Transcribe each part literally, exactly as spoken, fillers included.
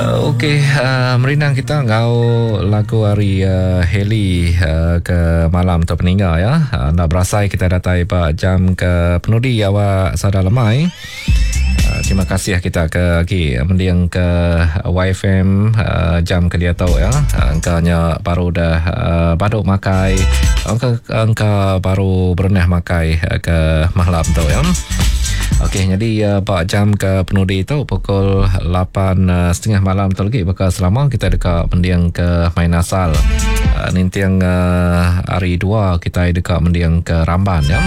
Uh, Okey, uh, merinang kita ngau lagu hari uh, Heli uh, ke malam tu peninggal ya. Uh, nak berasai kita datai pak jam ke penudi awak sada lemai. Uh, terima kasih kita ke lagi mendiang ke Y F M uh, jam ke dia tahu ya. Angkanya baru dah uh, baduk makai. Angka angka baru berenah makai uh, ke malam tu ya. Okey, jadi uh, pak jam ke penudi itu pukul lapan uh, setengah malam tu lagi bakal selama kita dekat mendiang ke main asal. Uh, nintiang uh, hari dua kita dekat mendiang ke Ramban ya.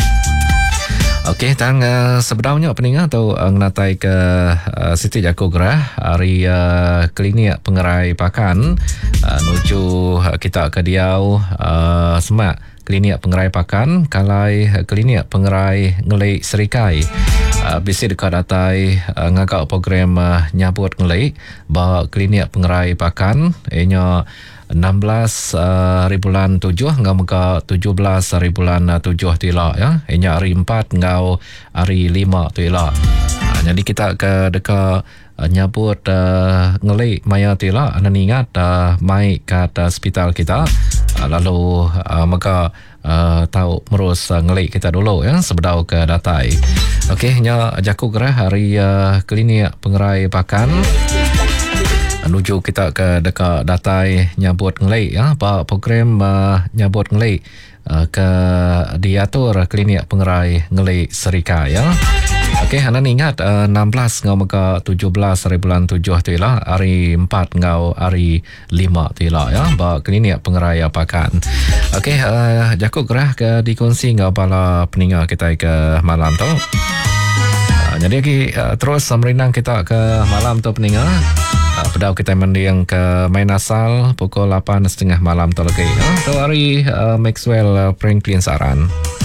Okey, tang uh, sebenarnya peningat tu uh, ngatai ke uh, Siti Jaku Gerah hari uh, klinik pengerai pakan uh, nuju uh, kita ke Diau uh, Semak klinik pengerai pakan kalai klinik pengerai ngelai serikai uh, bisi dekat datai uh, ngagak program uh, nyabut ngelai bahawa klinik pengerai pakan ianya enam belas uh, bulan tujuh ngau muka tujuh belas bulan tujuh tila ya ianya hari empat ngau hari lima tila uh, jadi kita ke dekat uh, nyabut uh, ngelai maya tila anda ingat uh, mai kat uh, hospital kita uh, lalu uh, maka uh, tahu merus uh, ngelai kita dulu ya sebedau ke datai. Okey, nya Jaku Gerah hari uh, klinik pengerai pakan menuju kita ke dekat datai nyabut ngelai ya apa program uh, nyabut ngelai uh, ke diatur klinik pengerai ngelai serika ya. Okey, anda ingat uh, enam belas ngau maka tujuh belas bulan tujuh tu lah hari empat ngau hari lima tu lah ya ba klinik pengerai pakan. Okey, uh, Jaku Gerah ke dikongsi ngau pala peningal kita ke malam tu. Uh, jadi lagi uh, terus merinang kita ke malam tu peningal. Uh, pedau kita mendiang ke main asal pukul lapan setengah malam tu lagi. Uh, tu hari uh, Maxwell uh, Franklin Saran.